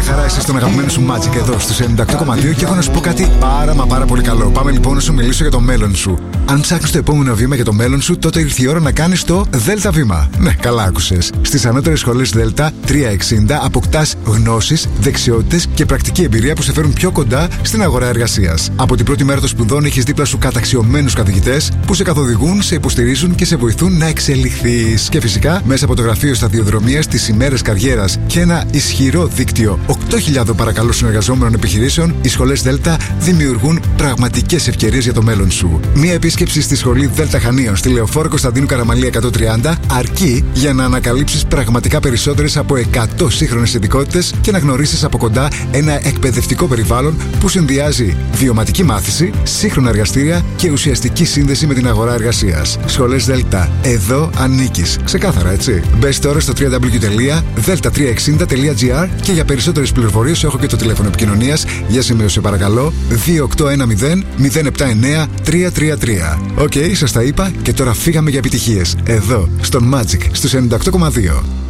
μια χαρά, είσαι στον αγαπημένο σου Magic εδώ στους 98,2 και έχω να σου πω κάτι πάρα πολύ καλό. Πάμε λοιπόν να σου μιλήσω για το μέλλον σου. Αν ψάχνεις το επόμενο βήμα για το μέλλον σου, τότε ήρθε η ώρα να κάνεις το Δέλτα βήμα. Ναι, καλά άκουσες. Στις ανώτερες σχολές Δέλτα 360 αποκτάς γνώσεις, δεξιότητες και πρακτική εμπειρία που σε φέρουν πιο κοντά στην αγορά εργασίας. Από την πρώτη μέρα των σπουδών έχεις δίπλα σου καταξιωμένους καθηγητές που σε καθοδηγούν, σε υποστηρίζουν και σε βοηθούν να εξελιχθείς. Και φυσικά μέσα από το γραφείο σταδιοδρομίας, τις ημέρες καριέρας και ένα ισχυρό δίκτυο 8.000 παρακαλώ συνεργαζόμενων επιχειρήσεων, οι σχολές Δέλτα δημιουργούν πραγματικές ευκαιρίες για το μέλλον σου. Μία επίσκεψη στη σχολή Δέλτα Χανίων στη Λεωφόρο Κωνσταντίνου Καραμαλία 130 αρκεί για να ανακαλύψεις πραγματικά περισσότερες από 100 σύγχρονες ειδικότητες και να γνωρίσεις από κοντά ένα εκπαιδευτικό περιβάλλον που συνδυάζει βιωματική μάθηση, σύγχρονα εργαστήρια και ουσιαστική σύνδεση με την αγορά εργασίας. Σχολές Δέλτα. Εδώ ανήκεις. Ξεκάθαρα, έτσι. Μπες τώρα στο www.delta360.gr και για περισσότερες πληροφορίες έχω και το τηλέφωνο επικοινωνίας. Για σημείωσε παρακαλώ 2810 079 333. Οκ, σας τα είπα και τώρα φύγαμε για επιτυχίες. Εδώ, στον Magic, στους 98,2.